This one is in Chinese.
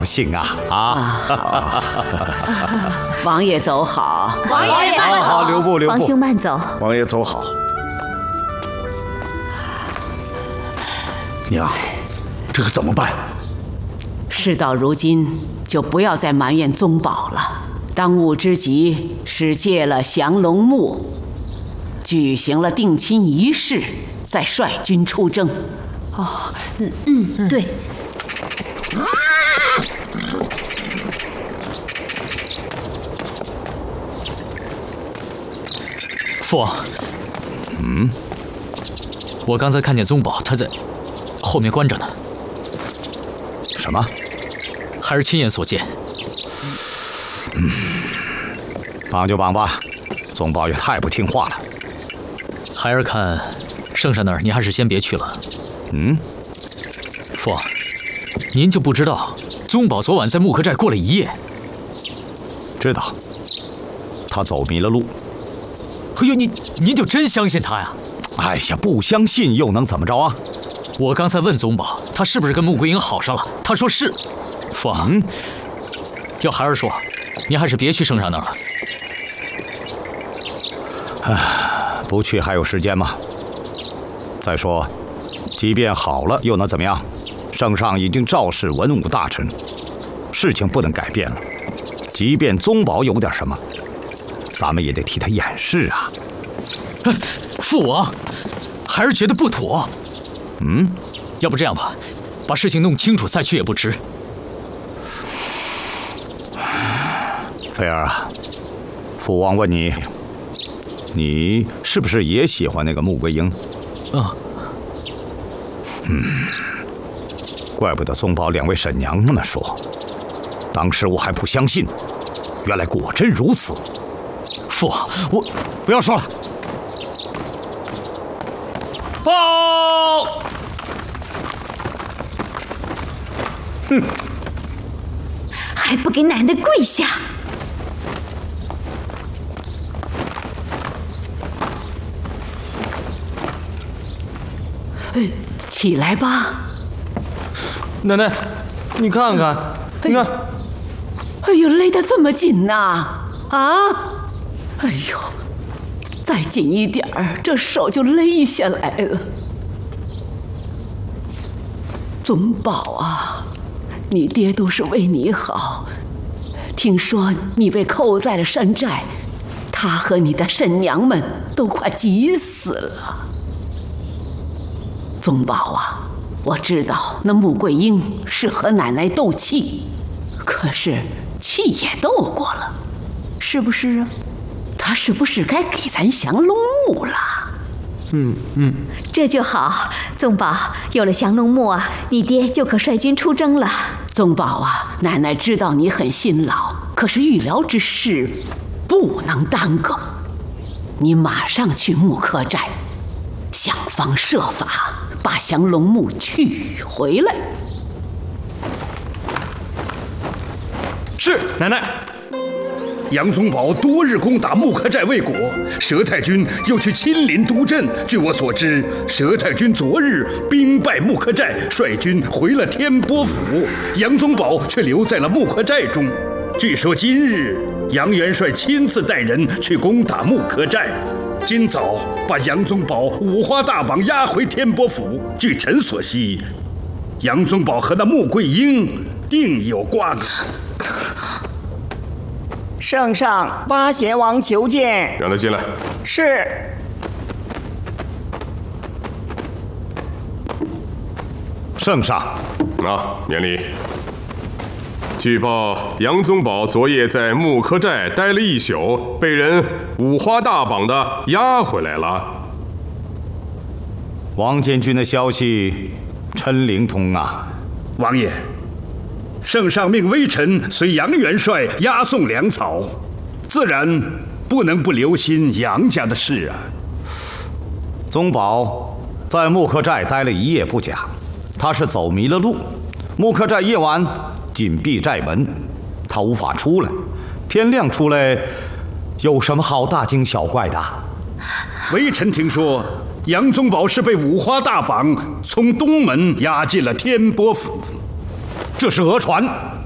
幸啊！啊！ 王爷走好， 王爷慢走。 好，留步。 王兄慢走。 王爷走好。娘，这可怎么办？ 事到如今，就不要再埋怨宗保了。当务之急是借了降龙木，举行了定亲仪式，再率军出征。 对。 父王，我刚才看见宗保他在后面关着呢。 什么？ 孩儿亲眼所见。 绑就绑吧，宗保也太不听话了。 孩儿看，圣上那儿你还是先别去了。父王，您就不知道宗保昨晚在木柯寨过了一夜？ 知道，他走迷了路。 哎呦，您就真相信他呀？ 哎呀，不相信又能怎么着啊？ 我刚才问宗保，他是不是跟穆桂英好上了？他说是。父王，要孩儿说，您还是别去圣上那儿了。不去还有时间吗？再说，即便好了又能怎么样？圣上已经召示文武大臣，事情不能改变了。即便宗保有点什么，咱们也得替他掩饰啊！ 父王，孩儿觉得不妥。要不这样吧，把事情弄清楚再去也不迟。 菲儿啊，父王问你，你是不是也喜欢那个穆桂英？怪不得宗保两位婶娘那么说，当时我还不相信，原来果真如此。 父王，我不要说了。 报！ 还不给奶奶跪下！ 起来吧， 奶奶，你看看，你看， 哎呦，勒得这么紧呐！哎呦，再紧一点儿，这手就勒下来了。宗保啊，你爹都是为你好。听说你被扣在了山寨，他和你的婶娘们都快急死了。宗保啊，我知道那穆桂英是和奶奶斗气，可是气也斗过了，是不是啊？她是不是该给咱降龙木了？ 这就好，宗保有了降龙木啊，你爹就可率军出征了。 宗保啊，奶奶知道你很辛劳，可是预疗之事不能耽搁，你马上去木柯寨，想方设法把降龙木取回来。 是奶奶。杨宗保多日攻打木柯寨未果，佘太君又去亲临督阵。据我所知，佘太君昨日兵败木柯寨，率军回了天波府，杨宗保却留在了木柯寨中。据说今日杨元帅亲自带人去攻打木柯寨，今早把杨宗保五花大绑押回天波府。据臣所悉，杨宗保和那穆桂英定有瓜葛。 圣上，八贤王求见。 让他进来。 是。 圣上。 免礼。据报，杨宗保昨夜在木柯寨待了一宿，被人五花大绑的押回来了。 王监军的消息真灵通啊！ 王爷，圣上命微臣随杨元帅押送粮草，自然不能不留心杨家的事啊。 宗保在木柯寨待了一夜不假，他是走迷了路。木柯寨夜晚紧闭寨门，他无法出来。天亮出来，有什么好大惊小怪的？ 微臣听说，杨宗保是被五花大绑从东门押进了天波府。 这是讹传。